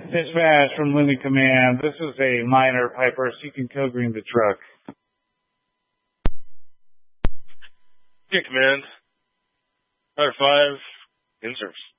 Dispatch from Lumen Command. This is a minor Piper, so you can co-green the truck. Yeah, Command. Fire 5, in service.